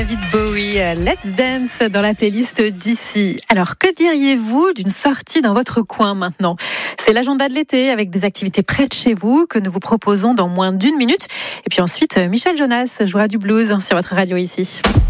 David Bowie, Let's Dance dans la playlist d'ici. Alors, que diriez-vous d'une sortie dans votre coin maintenant ? C'est l'agenda de l'été avec des activités près de chez vous que nous vous proposons dans moins d'1 minute. Et puis ensuite, Michel Jonas jouera du blues sur votre radio ici.